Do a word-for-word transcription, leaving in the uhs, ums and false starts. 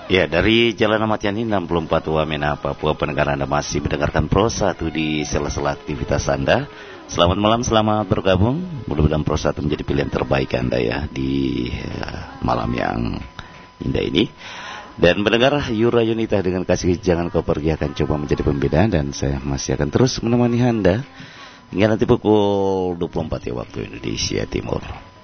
Ya, dari Jalan Ahmad Yani enam puluh empat Wamena, Papua, pendengar Anda masih mendengarkan Pro satu di sela-sela aktivitas Anda. Selamat malam, selamat bergabung. Mudah-mudahan Pro satu menjadi pilihan terbaik Anda ya di uh, malam yang indah ini. Dan mendengar Yura Yunita dengan Kasih Jangan Kau Pergi akan coba menjadi pembeda, dan saya masih akan terus menemani Anda hingga nanti pukul dua puluh empat ya waktu Indonesia Timur.